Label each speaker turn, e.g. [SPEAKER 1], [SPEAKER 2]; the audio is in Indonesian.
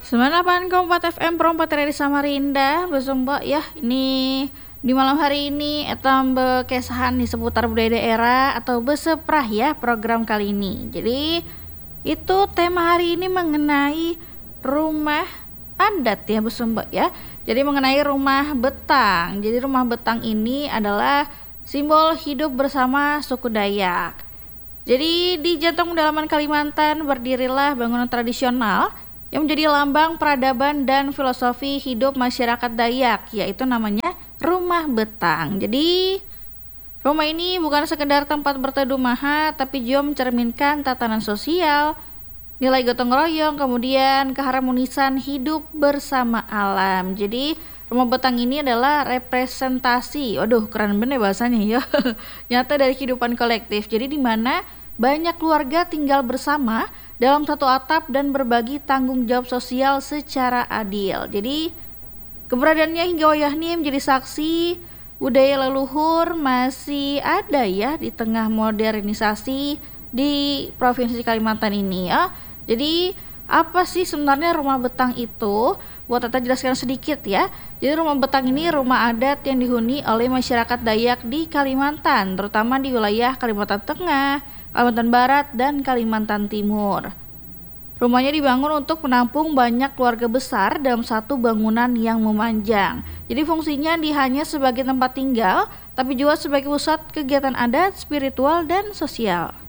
[SPEAKER 1] 98,4 FM Perompat dari Samarinda Besombo ya. Ini di malam hari ini etam kesahan di seputar budaya daerah atau beseprah ya program kali ini. Jadi itu tema hari ini mengenai rumah adat ya Besombo ya. Jadi mengenai rumah betang. Jadi rumah betang ini adalah simbol hidup bersama suku Dayak. Jadi di jantung pedalaman Kalimantan berdirilah bangunan tradisional yang menjadi lambang peradaban dan filosofi hidup masyarakat Dayak, yaitu namanya rumah betang. Jadi rumah ini bukan sekedar tempat berteduh maha, tapi juga mencerminkan tatanan sosial, nilai gotong royong, kemudian keharmonisan hidup bersama alam. Jadi rumah betang ini adalah representasi, waduh keren bener bahasanya ya, nyata dari kehidupan kolektif. Jadi di mana banyak keluarga tinggal bersama dalam satu atap dan berbagi tanggung jawab sosial secara adil. Jadi keberadaannya hingga wayahni menjadi saksi budaya leluhur masih ada ya di tengah modernisasi di Provinsi Kalimantan ini ya. Jadi apa sih sebenarnya rumah betang itu? Buat Tata jelaskan sedikit ya. Jadi rumah betang ini rumah adat yang dihuni oleh masyarakat Dayak di Kalimantan, terutama di wilayah Kalimantan Tengah, Kalimantan Barat, dan Kalimantan Timur. Rumahnya dibangun untuk menampung banyak keluarga besar dalam satu bangunan yang memanjang. Jadi fungsinya hanya sebagai tempat tinggal, tapi juga sebagai pusat kegiatan adat, spiritual, dan sosial.